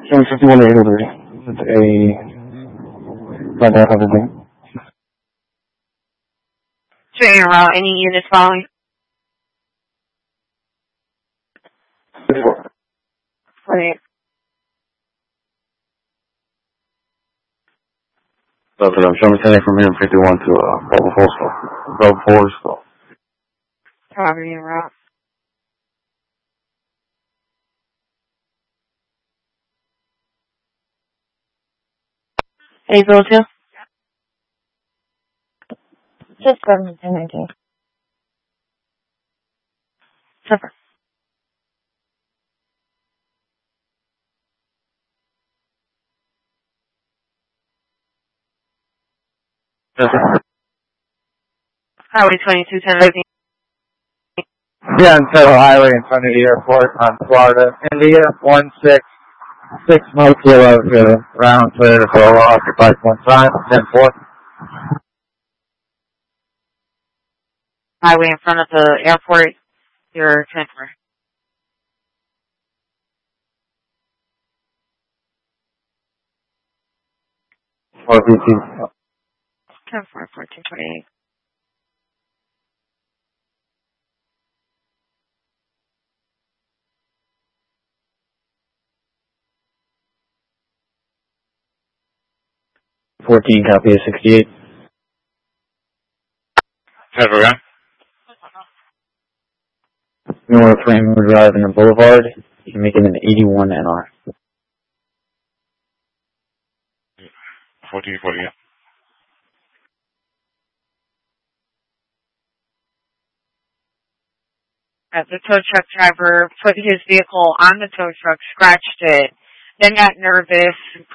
751 803. It's a front half of the thing. Train route, any units following? 48. So I'm sending from him 51 to Bravo 4 still. Bravo 4 still. Property en route. April 2? Just 719. Super. Highway 22, 1019. Yeah, on Federal Highway in front of the airport on Florida. India, 166 Mo Kilo to round clear for occupied 1 time, 10-4. Highway in front of the airport, your transfer. 4BT. 10-4, 1428. Copy of 68. Federal, North Rainbow Drive in the Boulevard. You can make it an 81 NR. 1440, yeah. The tow truck driver put his vehicle on the tow truck, scratched it, then got nervous,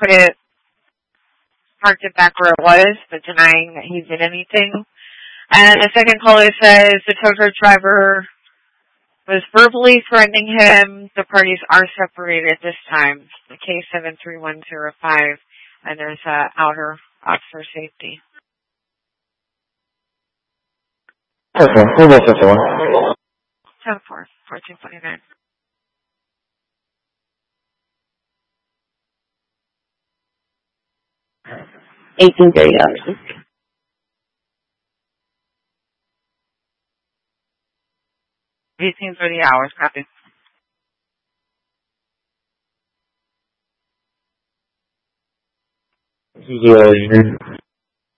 parked it back where it was, but denying that he did anything. And the second caller says the tow truck driver was verbally threatening him. The parties are separated this time. The case 73105, and there's outer officer safety. Okay, we'll go 51. 10-4, 1429. $18.30. 18:30 hours, copy. This is